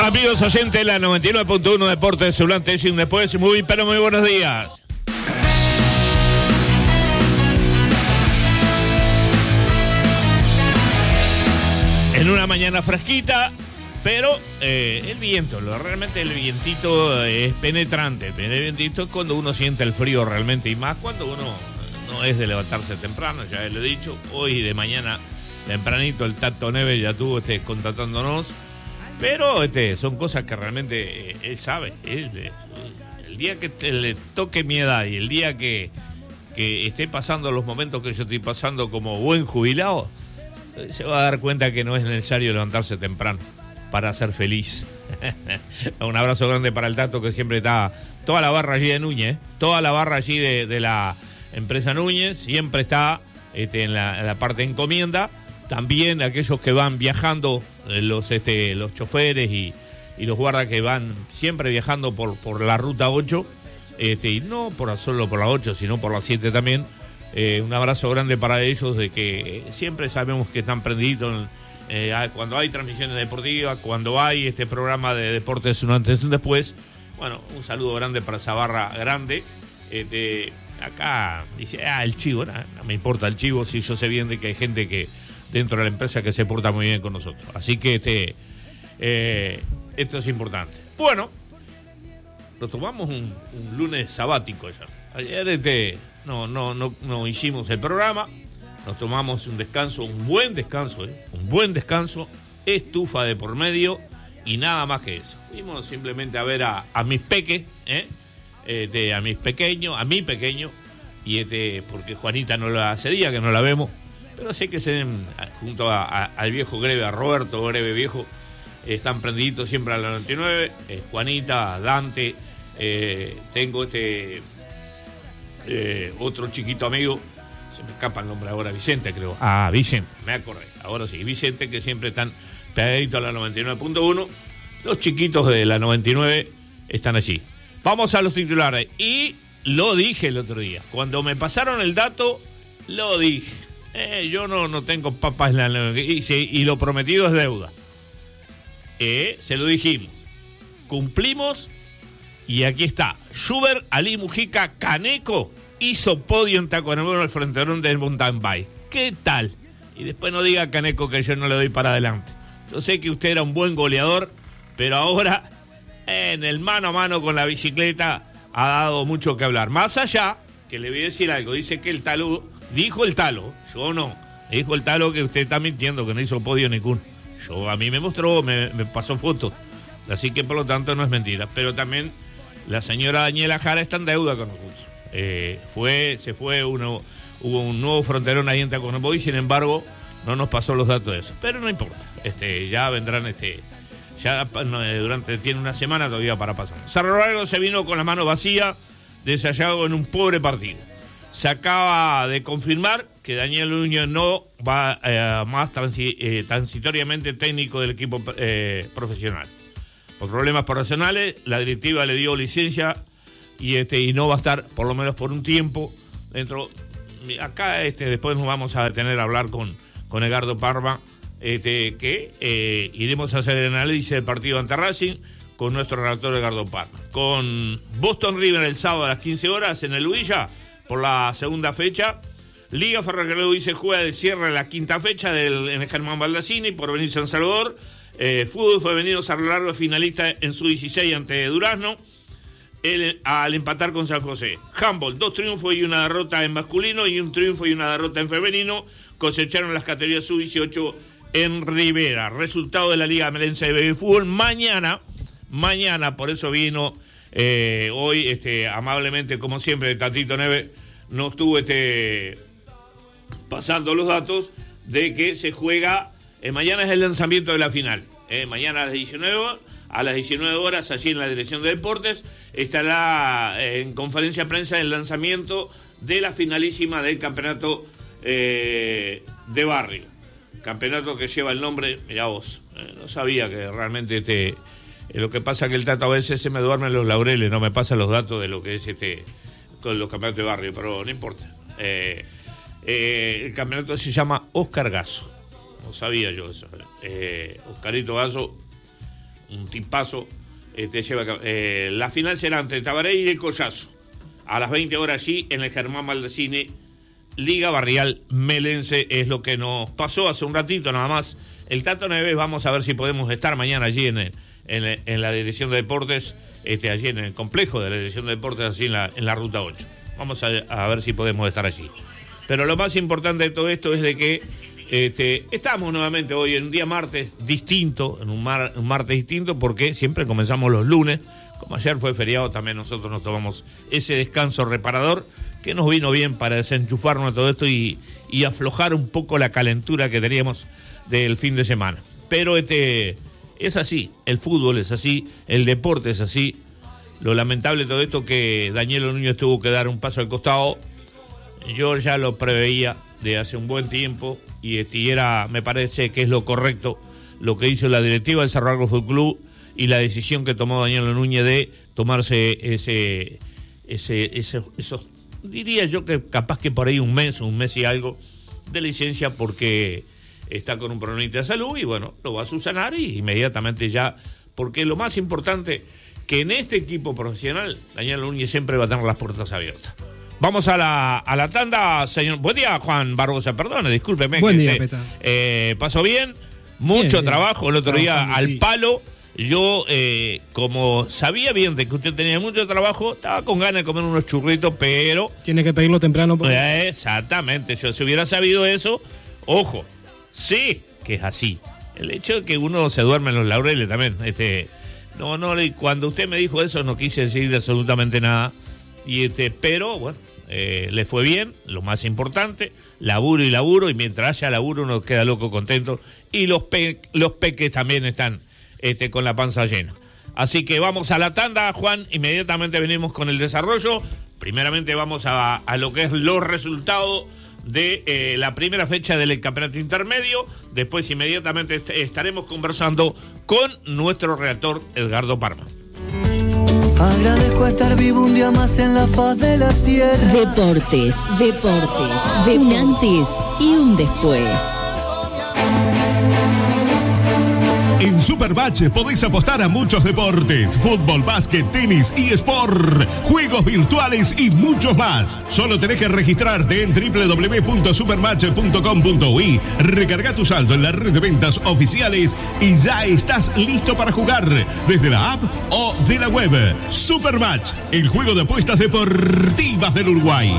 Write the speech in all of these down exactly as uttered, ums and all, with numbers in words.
Amigos oyentes de la noventa y nueve punto uno Deportes Celulantes, y después muy, pero muy buenos días. En una mañana fresquita, pero eh, el viento, lo, realmente el vientito es penetrante. El vientito es cuando uno siente el frío realmente, y más cuando uno no es de levantarse temprano, ya lo he dicho. Hoy de mañana tempranito el Tato Neves ya estuvo este, contratándonos. Pero este, son cosas que realmente eh, él sabe. Él, eh, el día que te, le toque mi edad y el día que, que esté pasando los momentos que yo estoy pasando como buen jubilado, se va a dar cuenta que no es necesario levantarse temprano para ser feliz. Un abrazo grande para el Tato, que siempre está, toda la barra allí de Núñez, toda la barra allí de, de la empresa Núñez, siempre está este, en, la, en la parte de encomienda. También aquellos que van viajando, los este, los choferes y, y los guardas que van siempre viajando por, por la ruta ocho, este, y no por solo por la ocho, sino por la siete también. Eh, un abrazo grande para ellos, de que siempre sabemos que están prendidos eh, cuando hay transmisiones deportivas, cuando hay este programa de deportes un antes y un después. Bueno, un saludo grande para esa barra grande. Este, acá dice, ah, el chivo, no, no me importa el chivo, si yo sé bien de que hay gente que dentro de la empresa que se porta muy bien con nosotros. Así que este eh, esto es importante. Bueno, nos tomamos un, un lunes sabático ya. Ayer este, no, no, no, no hicimos el programa, nos tomamos un descanso, un buen descanso, ¿eh? un buen descanso, estufa de por medio y nada más que eso. Fuimos simplemente a ver a, a mis peques, ¿eh? Este, a mis pequeños, a mi pequeño, y este, porque Juanita no la hace día que no la vemos. Pero sé que se ven junto a, a, al viejo Greve, a Roberto Greve viejo, eh, están prendiditos siempre a la noventa y nueve, eh, Juanita, Dante, eh, tengo este eh, otro chiquito amigo, se me escapa el nombre ahora, Vicente creo. Ah, Vicente, me acordé, ahora sí, Vicente, que siempre están pegaditos a la noventa y nueve punto uno, los chiquitos de la noventa y nueve están allí. Vamos a los titulares, y lo dije el otro día, cuando me pasaron el dato, lo dije. Eh, yo no, no tengo papas en la... Y, sí, y lo prometido es deuda. Eh, se lo dijimos. Cumplimos. Y aquí está. Schubert Ali Mujica Caneco hizo podio en Tacuarembó en el fronterón del mountain bike. ¿Qué tal? Y después no diga Caneco que yo no le doy para adelante. Yo sé que usted era un buen goleador, pero ahora en el mano a mano con la bicicleta ha dado mucho que hablar. Más allá, que le voy a decir algo. Dice que el talud... Dijo el Talo, yo no. Dijo el Talo que usted está mintiendo, que no hizo podio ningún. Yo, a mí me mostró, me, me pasó fotos. Así que por lo tanto no es mentira. Pero también la señora Daniela Jara está en deuda con nosotros. Eh, fue, se fue uno, hubo un nuevo fronterón ahí en Tacuarembó y sin embargo no nos pasó los datos de eso. Pero no importa. Este, ya vendrán este. Ya durante, tiene una semana todavía para pasar. Cerro Largo se vino con la mano vacía de Sayago en un pobre partido. Se acaba de confirmar que Daniel Núñez no va eh, más transi, eh, transitoriamente técnico del equipo eh, profesional. Por problemas personales, la directiva le dio licencia y este y no va a estar, por lo menos por un tiempo, dentro. Acá este después nos vamos a detener a hablar con, con Edgardo Parma, este, que eh, iremos a hacer el análisis del partido ante Racing con nuestro redactor Edgardo Parma. Con Boston River el sábado a las quince horas en el Huilla, por la segunda fecha. Liga Ferrocarril se juega de cierre la quinta fecha del, en el Germán Baldassini por venir San Salvador. Eh, fútbol femenino Cerro Largo finalista en su dieciséis ante Durazno el, al empatar con San José. Handball, dos triunfos y una derrota en masculino y un triunfo y una derrota en femenino. Cosecharon las categorías sub dieciocho en Rivera. Resultado de la Liga Melense de Baby Fútbol mañana. Mañana, por eso vino eh, hoy este, amablemente, como siempre, Tatito Neves nos estuvo este, pasando los datos de que se juega, eh, mañana es el lanzamiento de la final, eh, mañana a las diecinueve, a las diecinueve horas, allí en la Dirección de Deportes, estará eh, en conferencia de prensa el lanzamiento de la finalísima del campeonato eh, de barrio, campeonato que lleva el nombre, mirá vos, eh, no sabía que realmente este, eh, lo que pasa que el Tato a veces se me duermen los laureles, no me pasan los datos de lo que es este con los campeonatos de barrio, pero no importa. Eh, eh, el campeonato se llama Oscar Gasso. No sabía yo eso. Eh, Oscarito Gasso, un tipazo. Este, lleva, eh, la final será entre Tabaré y el Collazo. A las veinte horas allí en el Germán Maldacini, Liga Barrial Melense, es lo que nos pasó hace un ratito nada más. El Tato Neves, vamos a ver si podemos estar mañana allí en, el, en, el, en la Dirección de Deportes, este, allí en el complejo de la Dirección de Deportes, así en la, en la Ruta ocho. Vamos a, a ver si podemos estar allí. Pero lo más importante de todo esto es de que este, estamos nuevamente hoy en un día martes distinto, en un, mar, un martes distinto, porque siempre comenzamos los lunes. Como ayer fue feriado, también nosotros nos tomamos ese descanso reparador que nos vino bien para desenchufarnos de todo esto y, y aflojar un poco la calentura que teníamos del fin de semana. Pero este es así, el fútbol es así, el deporte es así. Lo lamentable de todo esto que Daniel Núñez tuvo que dar un paso al costado. Yo ya lo preveía de hace un buen tiempo y, este, y era, me parece que es lo correcto lo que hizo la directiva del Cerro Largo Fútbol Club y la decisión que tomó Daniel Núñez de tomarse ese, ese, ese, esos, diría yo que capaz que por ahí un mes, un mes y algo de licencia porque está con un problemita de salud y bueno, lo va a subsanar y inmediatamente ya, porque lo más importante que en este equipo profesional, Daniel Núñez siempre va a tener las puertas abiertas. Vamos a la, a la tanda, señor. Buen día, Juan Barbosa, perdone, discúlpeme. Buen que día, te, Peta. Eh, ¿Pasó bien? Mucho bien, trabajo, bien. El otro día al sí. palo. Yo, eh, como sabía bien de que usted tenía mucho trabajo, estaba con ganas de comer unos churritos, pero... Tiene que pedirlo temprano. Por... Eh, exactamente, yo si hubiera sabido eso, ojo, sí que es así. El hecho de que uno se duerme en los laureles también, este... No, no, cuando usted me dijo eso no quise decir absolutamente nada, y este, pero bueno, eh, le fue bien, lo más importante, laburo y laburo, y mientras haya laburo uno queda loco contento, y los, pe- los peques también están... Este, con la panza llena. Así que vamos a la tanda, Juan, inmediatamente venimos con el desarrollo. Primeramente vamos a, a lo que es los resultados de eh, la primera fecha del campeonato intermedio. Después inmediatamente est- estaremos conversando con nuestro redactor Edgardo Parma. Agradezco estar vivo un día más en la faz de la tierra. Deportes, deportes, de un antes y un después. En Supermatch podéis apostar a muchos deportes: fútbol, básquet, tenis, eSport, juegos virtuales y muchos más. Solo tenés que registrarte en doble u doble u doble u punto supermatch punto com punto u i, recarga tu saldo en la red de ventas oficiales y ya estás listo para jugar desde la app o de la web. Supermatch, el juego de apuestas deportivas del Uruguay.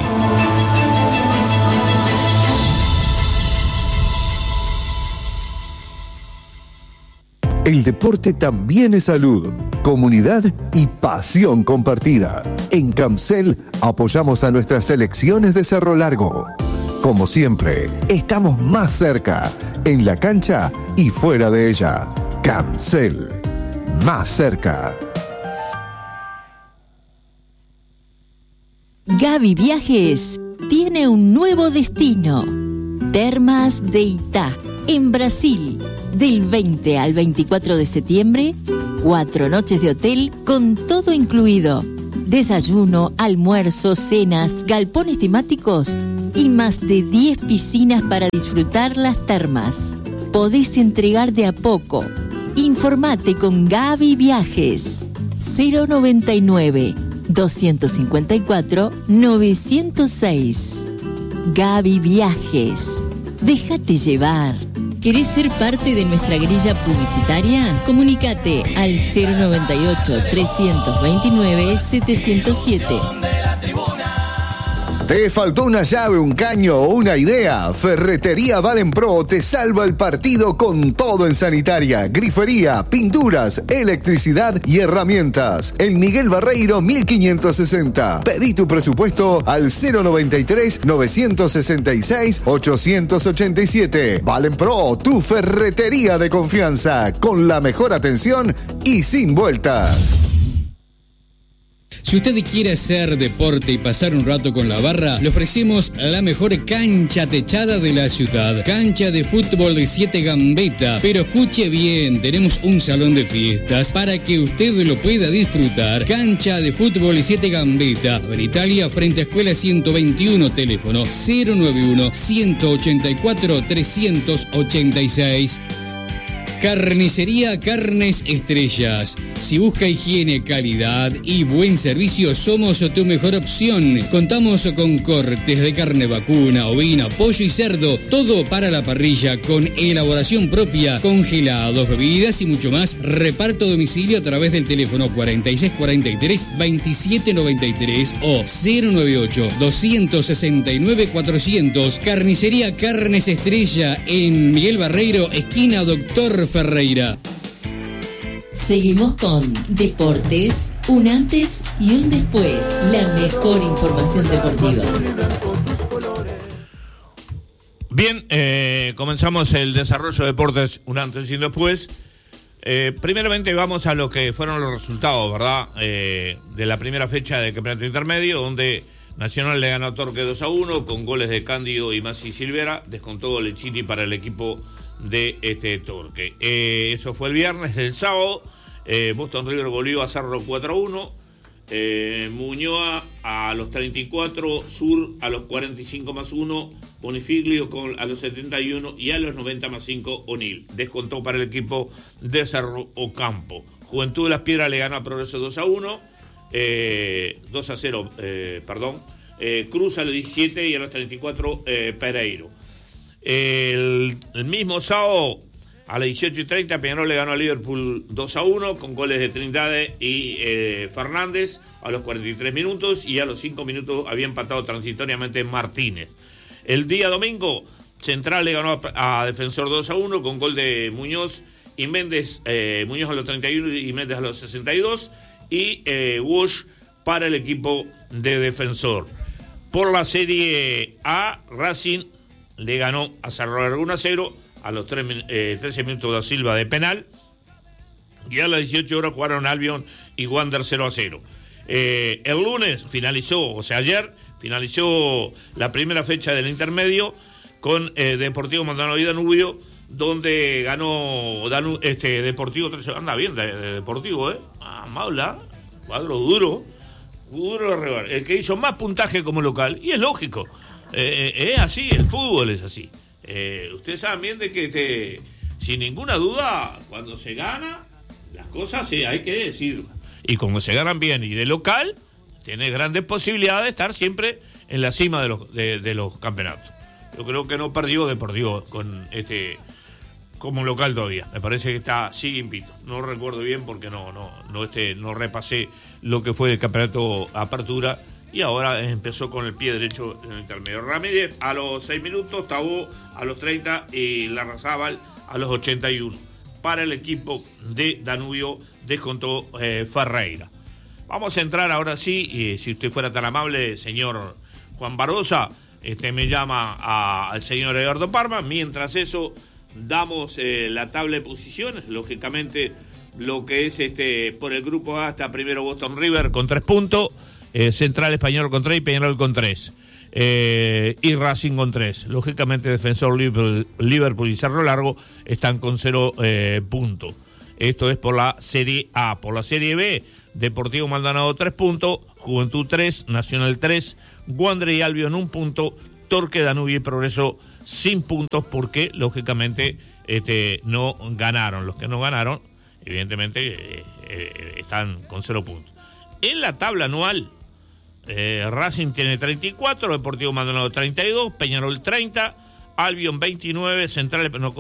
El deporte también es salud, comunidad y pasión compartida. En Camcel apoyamos a nuestras selecciones de Cerro Largo. Como siempre, estamos más cerca, en la cancha y fuera de ella. Camcel, más cerca. Gaby Viajes tiene un nuevo destino. Termas de Itá, en Brasil. Del veinte al veinticuatro de septiembre, cuatro noches de hotel con todo incluido. Desayuno, almuerzo, cenas, galpones temáticos y más de diez piscinas para disfrutar las termas. Podés entregar de a poco. Informate con Gaby Viajes. cero noventa y nueve, doscientos cincuenta y cuatro, novecientos seis. Gaby Viajes. Déjate llevar. ¿Querés ser parte de nuestra grilla publicitaria? Comunícate al cero noventa y ocho, trescientos veintinueve, setecientos siete. ¿Te faltó una llave, un caño o una idea? Ferretería Valenpro te salva el partido con todo en sanitaria, grifería, pinturas, electricidad y herramientas. En Miguel Barreiro mil quinientos sesenta. Pedí tu presupuesto al cero noventa y tres, novecientos sesenta y seis, ochocientos ochenta y siete. Valenpro, tu ferretería de confianza, con la mejor atención y sin vueltas. Si usted quiere hacer deporte y pasar un rato con la barra, le ofrecemos la mejor cancha techada de la ciudad. Cancha de fútbol de siete Gambetta. Pero escuche bien, tenemos un salón de fiestas para que usted lo pueda disfrutar. Cancha de fútbol de siete Gambetta. En Italia, frente a Escuela ciento veintiuno, teléfono cero noventa y uno, ciento ochenta y cuatro, trescientos ochenta y seis. Carnicería Carnes Estrellas. Si busca higiene, calidad y buen servicio, somos tu mejor opción. Contamos con cortes de carne vacuna, ovina, pollo y cerdo, todo para la parrilla con elaboración propia, congelados, bebidas y mucho más. Reparto a domicilio a través del teléfono cuarenta y seis cuarenta y tres veintisiete noventa y tres o cero noventa y ocho doscientos sesenta y nueve cuatrocientos. Carnicería Carnes Estrella en Miguel Barreiro, esquina Doctor Ferreira. Seguimos con Deportes, un antes y un después. La mejor información deportiva. Bien, eh, comenzamos el desarrollo de Deportes, un antes y un después. Eh, primeramente vamos a lo que fueron los resultados, ¿verdad? Eh, de la primera fecha del campeonato intermedio, donde Nacional le ganó a Torque dos a uno con goles de Cándido y Masi Silvera, descontó Lechini para el equipo de este Torque. Eh, eso fue el viernes. El sábado, eh, Boston River volvió a Cerro cuatro a uno, eh, Muñoa a los treinta y cuatro, Sur a los cuarenta y cinco más uno, Bonifiglio con, a los setenta y uno y a los noventa más cinco O'Neill. Descontó para el equipo de Cerro Ocampo. Juventud de las Piedras le ganó a Progreso dos a uno, eh, dos a cero, eh, perdón. Eh, Cruz a los diecisiete y a los treinta y cuatro eh, Pereiro. El, el mismo sábado a las dieciocho y treinta Peñarol le ganó a Liverpool dos a uno con goles de Trindade y eh, Fernández a los cuarenta y tres minutos, y a los cinco minutos había empatado transitoriamente Martínez. El día domingo Central le ganó a, a Defensor dos a uno con gol de Muñoz y Méndez, eh, Muñoz a los treinta y uno y Méndez a los sesenta y dos, y eh, Walsh para el equipo de Defensor. Por la Serie A, Racing le ganó a Cerro Largo uno a cero a los tres, eh, trece minutos de Silva de penal, y a las dieciocho horas jugaron Albion y Wander cero a cero. Eh, el lunes finalizó, o sea ayer, finalizó la primera fecha del intermedio con eh, Deportivo Maldonado y Danubio, donde ganó Danu, este Deportivo, anda bien de, de Deportivo, ¿eh? Ah, Maula, cuadro duro, duro de rebar, el que hizo más puntaje como local, y es lógico. Eh, eh, es así, el fútbol es así. Eh, ustedes saben bien de que te, sin ninguna duda, cuando se gana, las cosas sí, hay que decir. Y cuando se ganan bien y de local, tiene grandes posibilidades de estar siempre en la cima de los, de, de los campeonatos. Yo creo que no perdió Deportivo con este como local todavía. Me parece que está, sigue invicto. No recuerdo bien porque no, no, no, este, no repasé lo que fue el campeonato Apertura. Y ahora empezó con el pie derecho en el intermedio. Ramírez a los seis minutos, Tabó a los treinta y Larrazábal a los ochenta y uno. Para el equipo de Danubio descontó eh, Ferreira. Vamos a entrar ahora sí, y si usted fuera tan amable, señor Juan Barbosa, este me llama a, al señor Eduardo Parma. Mientras eso, damos eh, la tabla de posiciones. Lógicamente, lo que es este por el grupo A está primero Boston River con tres puntos. Eh, Central Español con tres y Peñarol con tres, eh, y Racing con tres. Lógicamente Defensor, Liverpool, Liverpool y Cerro Largo están con cero eh, puntos. Esto es por la Serie A. Por la Serie B, Deportivo Maldonado tres puntos, Juventud tres, Nacional tres, Wander y Albion un punto, Torque, Danubio y Progreso sin puntos, porque lógicamente este, no ganaron. Los que no ganaron evidentemente eh, eh, están con cero puntos. En la tabla anual, Eh, Racing tiene treinta y cuatro, Deportivo Maldonado treinta y dos, Peñarol treinta, Albion veintinueve, Central no